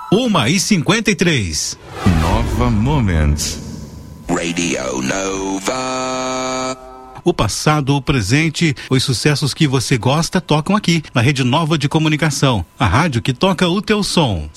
1h53. Nova Moments. Radio Nova. O passado, o presente, os sucessos que você gosta tocam aqui, na Rede Nova de Comunicação. A rádio que toca o teu som.